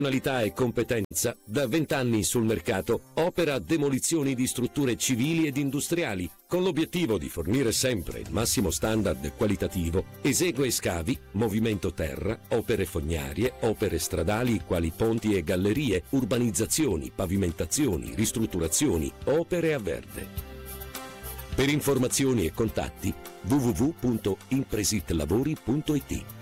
Professionalità e competenza, da 20 anni sul mercato, opera demolizioni di strutture civili ed industriali, con l'obiettivo di fornire sempre il massimo standard qualitativo. Esegue scavi, movimento terra, opere fognarie, opere stradali quali ponti e gallerie, urbanizzazioni, pavimentazioni, ristrutturazioni, opere a verde. Per informazioni e contatti www.impresitlavori.it.